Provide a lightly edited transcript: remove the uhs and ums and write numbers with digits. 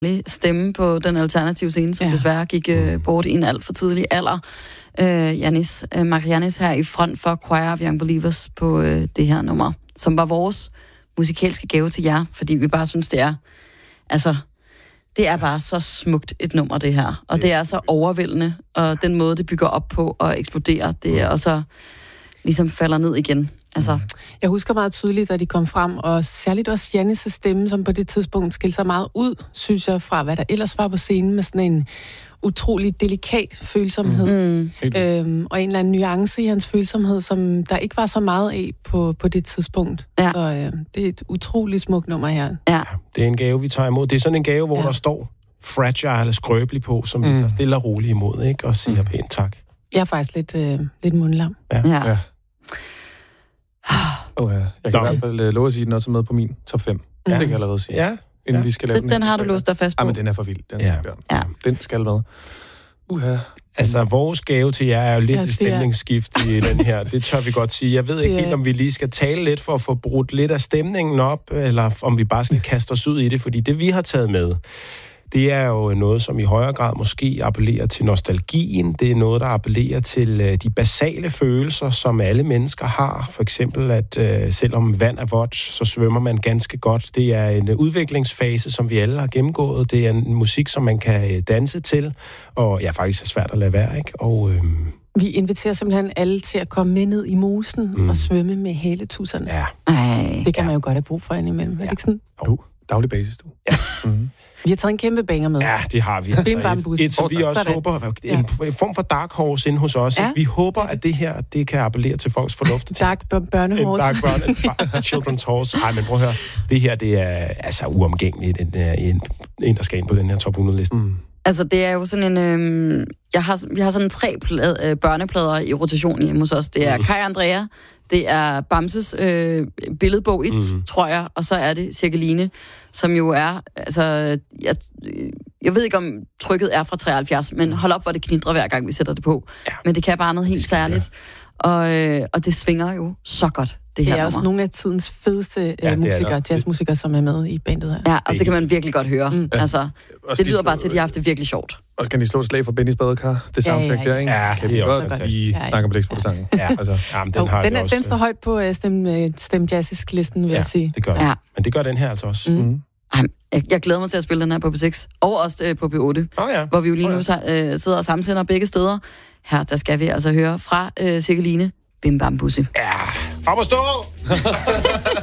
stemme på den alternative scene, som desværre gik bort i en alt for tidlig alder. Mariannis her i front for Choir of Young Believers på det her nummer, som var vores musikalske gave til jer, fordi vi bare synes, det er bare så smukt et nummer, det her. Og det er så overvældende, og den måde, det bygger op på og eksploderer, det er også ligesom falder ned igen. Altså. Jeg husker meget tydeligt, da de kom frem, og særligt også Jannis' stemme, som på det tidspunkt skilte sig meget ud, synes jeg, fra hvad der ellers var på scenen, med sådan en utrolig delikat følsomhed. Og en eller anden nuance i hans følsomhed, som der ikke var så meget af på det tidspunkt. Ja. Så det er et utroligt smukt nummer her. Ja. Det er en gave, vi tager imod. Det er sådan en gave, hvor der står fragile eller skrøbelig på, som vi tager stille og roligt imod, ikke? Og siger pænt tak. Jeg er faktisk lidt mundlam. Ja. Jeg kan i hvert fald love at sige, at den også er med på min top 5. Det kan jeg allerede sige. Ja. Inden vi skal lave den har du låst dig fast på. Men den er for vild. Den skal med. Altså, vores gave til jer er jo lidt et stemningsskift i den her. Det tør vi godt sige. Jeg ved ikke helt, om vi lige skal tale lidt for at få brudt lidt af stemningen op, eller om vi bare skal kaste os ud i det, fordi det, vi har taget med, det er jo noget, som i højere grad måske appellerer til nostalgien. Det er noget, der appellerer til de basale følelser, som alle mennesker har. For eksempel, at selvom vand er vådt, så svømmer man ganske godt. Det er en udviklingsfase, som vi alle har gennemgået. Det er en musik, som man kan danse til, og faktisk er svært at lade være, ikke? Og vi inviterer simpelthen alle til at komme med ned i mosen og svømme med hæletusserne. Ja. Det kan man jo godt have brug for indimellem. Er det ikke sådan? Daglig basis, du. Ja. Vi har taget en kæmpe banger med. Ja, det har vi. Et som vi også håber, en form for dark horse inde hos os. Ja. Vi håber, at det her, det kan appellere til folks fornuft. Dark børnehorse. Dark children's horse. Ej, men prøv at høre. Det her, det er altså uomgængeligt. En, der skal ind på den her top 100-listen. Altså, det er jo sådan en... vi har sådan 3 børneplader i rotation hjemme hos os. Det er Kai Andrea, det er Bamses billedbog 1, tror jeg, og så er det Cirkeline, som jo er... Altså, jeg ved ikke, om trykket er fra 73, men hold op, hvor det knitrer hver gang, vi sætter det på. Ja. Men det kan bare noget helt særligt. Og det svinger jo så godt, det her nummer. Det er også nogle af tidens fedeste jazzmusikere, som er med i bandet her. Ja, og det kan man virkelig godt høre. Altså, det lyder bare til, at de har haft det virkelig sjovt. Og kan de slå et slag for Bennys badekar? Det soundtrack der, ikke? Ja, det er også fantastisk. Vi snakker på Blæksprutte-sangen. Ja, altså, den har den, vi også. Den står højt på Stem Jazzisk-listen, vil jeg sige. Det gør den. Ja. Men det gør den her altså også. Jeg glæder mig til at spille den her på P6, og også på P8, hvor vi jo lige nu sidder og sammensender begge steder. Her, der skal vi altså høre fra Cirkeline, Bim Bam Busse. Ja, op og stå!